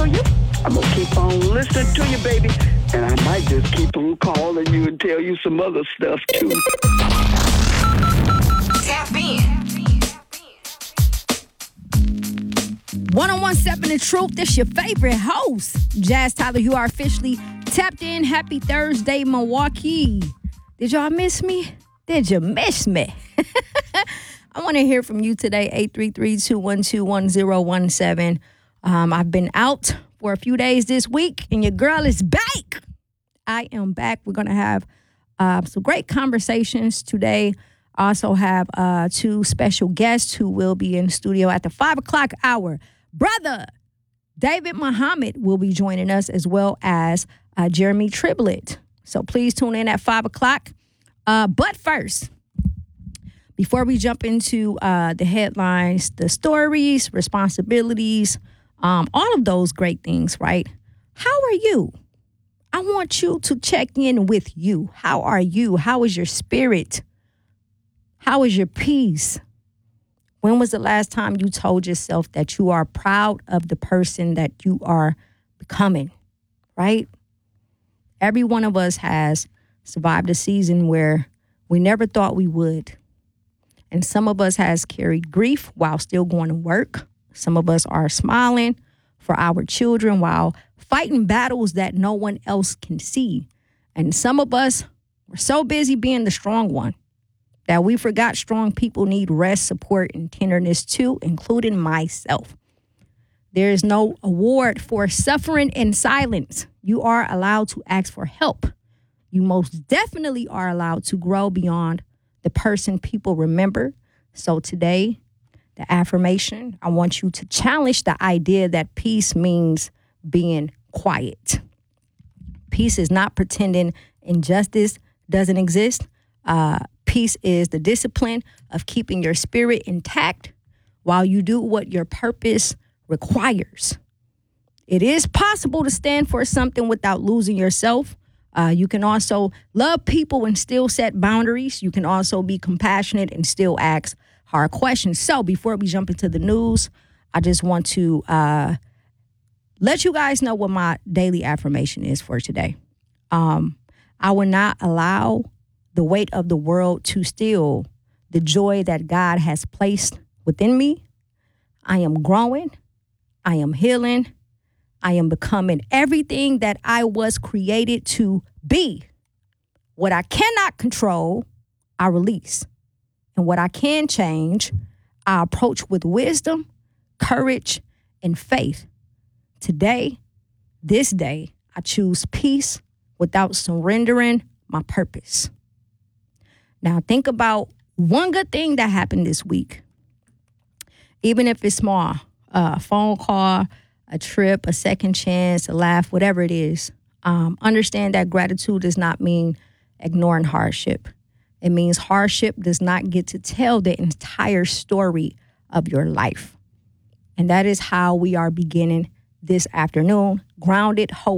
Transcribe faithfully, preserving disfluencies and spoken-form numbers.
to you. I'm going to keep on listening to you, baby. And I might just keep on calling you and tell you some other stuff, too. Tap in. one oh one seven The Truth. This your favorite host, Jazz Tyler. You are officially tapped in. Happy Thursday, Milwaukee. Did y'all miss me? Did you miss me? I want to hear from you today, eight three three, two one two, one zero one seven. Um, I've been out for a few days this week, and your girl is back. I am back. We're going to have uh, some great conversations today. I also have uh, two special guests who will be in studio at the five o'clock hour. Brother David Muhammad will be joining us, as well as uh, Jeremy Triblett. So please tune in at five o'clock. Uh, but first, before we jump into uh, the headlines, the stories, responsibilities, um, all of those great things, right? How are you? I want you to check in with you. How are you? How is your spirit? How is your peace? When was the last time you told yourself that you are proud of the person that you are becoming, right? Every one of us has survived a season where we never thought we would. And some of us has carried grief while still going to work. Some of us are smiling for our children while fighting battles that no one else can see. And some of us were so busy being the strong one that we forgot strong people need rest, support, and tenderness too, including myself. There is no award for suffering in silence. You are allowed to ask for help. You most definitely are allowed to grow beyond the person people remember. So today, the affirmation, I want you to challenge the idea that peace means being quiet. Peace is not pretending injustice doesn't exist. Uh, peace is the discipline of keeping your spirit intact while you do what your purpose requires. It is possible to stand for something without losing yourself. Uh, you can also love people and still set boundaries. You can also be compassionate and still ask hard questions. So before we jump into the news, I just want to uh, let you guys know what my daily affirmation is for today. Um, I will not allow the weight of the world to steal the joy that God has placed within me. I am growing. I am healing. I am becoming everything that I was created to be. What I cannot control, I release. And what I can change, I approach with wisdom, courage, and faith. Today, this day, I choose peace without surrendering my purpose. Now, think about one good thing that happened this week. Even if it's small, a phone call, a trip, a second chance, a laugh, whatever it is. Um, understand that gratitude does not mean ignoring hardship. It means hardship does not get to tell the entire story of your life. And that is how we are beginning this afternoon. Grounded, hope.